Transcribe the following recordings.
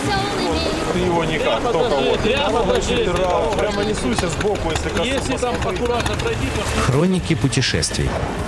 Ты его никак, только вот. Прямо несуйся сбоку, если коснусь. Если там аккуратно пройти, то... Хроники путешествий.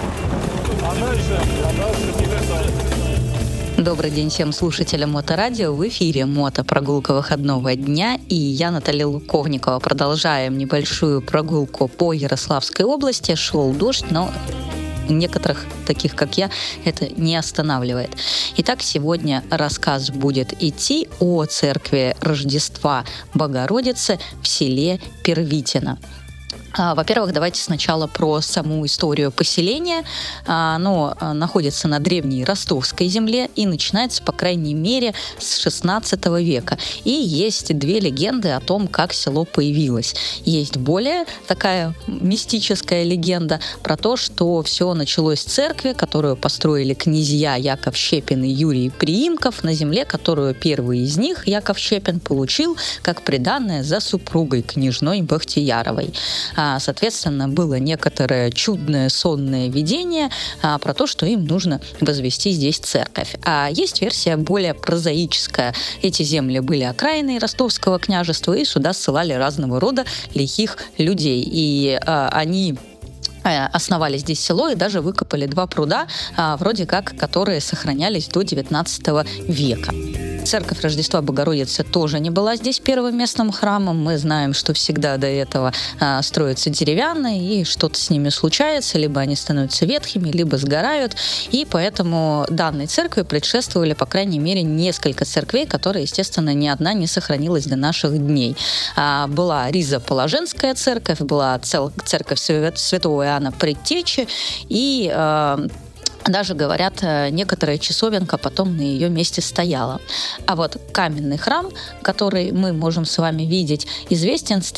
Добрый день всем слушателям Моторадио. В эфире мотопрогулка выходного дня. И я, Наталья Луковникова. Продолжаем небольшую прогулку по Ярославской области. Шел дождь, но некоторых, таких как я, это не останавливает. Итак, сегодня рассказ будет идти о церкви Рождества Богородицы в селе Первитино. Во-первых, давайте сначала про саму историю поселения. Оно находится на древней ростовской земле и начинается, по крайней мере, с XVI века. И есть две легенды о том, как село появилось. Есть более такая мистическая легенда про то, что все началось с церкви, которую построили князья Яков Щепин и Юрий Приимков на земле, которую первый из них, Яков Щепин, получил как приданое за супругой княжной Бахтияровой. Соответственно, было некоторое чудное сонное видение про то, что им нужно возвести здесь церковь. А есть версия более прозаическая. Эти земли были окраиной Ростовского княжества, и сюда ссылали разного рода лихих людей. И они основали здесь село и даже выкопали два пруда, вроде как, которые сохранялись до XIX века. Церковь Рождества Богородицы тоже не была здесь первым местным храмом. Мы знаем, что всегда до этого строятся деревянные, и что-то с ними случается, либо они становятся ветхими, либо сгорают. И поэтому данной церкви предшествовали, по крайней мере, несколько церквей, которые, естественно, ни одна не сохранилась до наших дней. Была Ризоположенская церковь, была церковь святого Иоанна Предтечи, и даже, говорят, некоторая часовенка потом на ее месте стояла. А вот каменный храм, который мы можем с вами видеть, известен с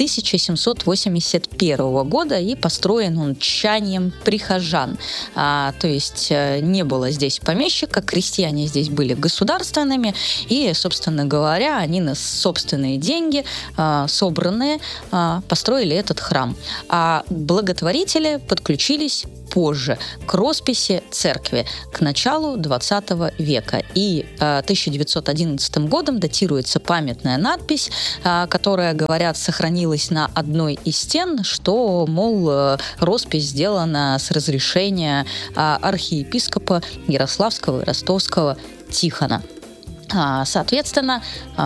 1781 года, и построен он тщанием прихожан. То есть не было здесь помещика, крестьяне здесь были государственными, и, собственно говоря, они на собственные деньги, собранные, построили этот храм. А благотворители подключились позже к росписи церкви, к началу XX века. И 1911 годом датируется памятная надпись, которая, говорят, сохранилась на одной из стен, что, мол, роспись сделана с разрешения архиепископа Ярославского и Ростовского Тихона. Соответственно,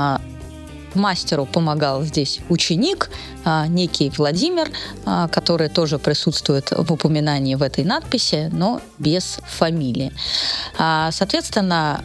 мастеру помогал здесь ученик, некий Владимир, который тоже присутствует в упоминании в этой надписи, но без фамилии. Соответственно,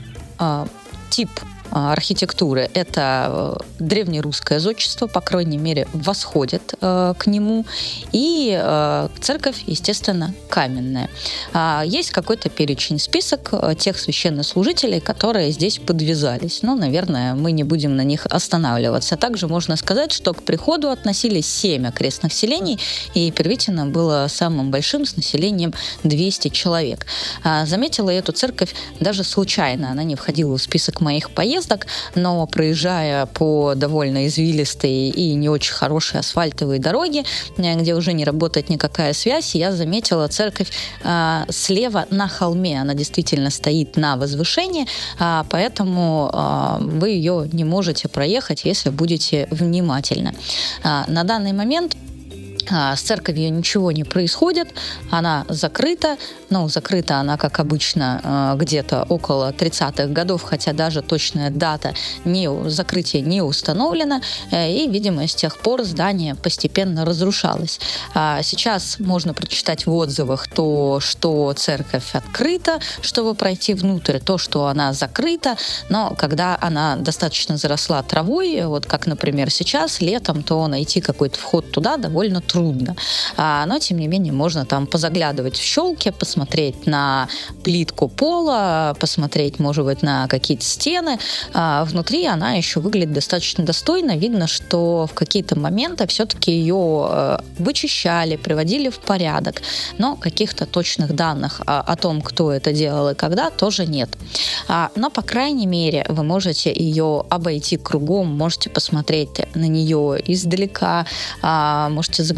тип архитектуры — это древнерусское зодчество, по крайней мере, восходит к нему, и церковь, естественно, каменная. Есть какой-то перечень, список тех священнослужителей, которые здесь подвязались. Но, наверное, мы не будем на них останавливаться. Также можно сказать, что к приходу относились 7 окрестных селений, и Первитино было самым большим с населением 200 человек. Заметила я эту церковь даже случайно. Она не входила в список моих поездок, но проезжая по довольно извилистой и не очень хорошей асфальтовой дороге, где уже не работает никакая связь, я заметила церковь слева на холме. Она действительно стоит на возвышении, поэтому вы ее не можете проехать, если будете внимательны. На данный момент с церковью ничего не происходит, она закрыта, закрыта она, как обычно, где-то около 30-х годов, хотя даже точная дата закрытия не установлена, и, видимо, с тех пор здание постепенно разрушалось. Сейчас можно прочитать в отзывах то, что церковь открыта, чтобы пройти внутрь, то, что она закрыта, но когда она достаточно заросла травой, вот как, например, сейчас, летом, то найти какой-то вход туда довольно трудно. Но, тем не менее, можно там позаглядывать в щелки, посмотреть на плитку пола, посмотреть, может быть, на какие-то стены. Внутри она еще выглядит достаточно достойно. Видно, что в какие-то моменты все-таки ее вычищали, приводили в порядок. Но каких-то точных данных о том, кто это делал и когда, тоже нет. Но, по крайней мере, вы можете ее обойти кругом, можете посмотреть на нее издалека, можете заглянуть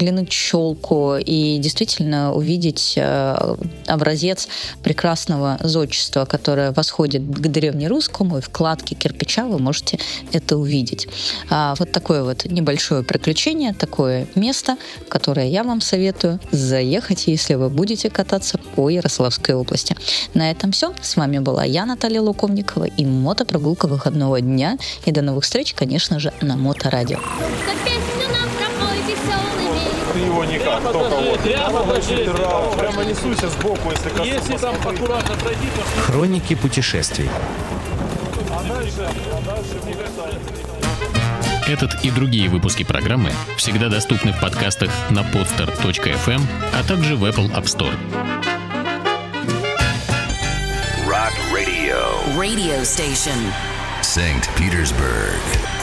взглянуть челку и действительно увидеть образец прекрасного зодчества, которое восходит к древнерусскому, и в кладке кирпича вы можете это увидеть. Вот такое вот небольшое приключение, такое место, в которое я вам советую заехать, если вы будете кататься по Ярославской области. На этом все. С вами была я, Наталья Луковникова, и мотопрогулка выходного дня. И до новых встреч, конечно же, на Моторадио. Ты его никак, только вот. Прямо пошли. Прямо несуйся сбоку, если коснуться. Если там аккуратно пройти, то... Хроники путешествий. А дальше мне кажется... Этот и другие выпуски программы всегда доступны в подкастах на podster.fm, а также в Apple App Store. Rock Radio. Radio station. St. Petersburg.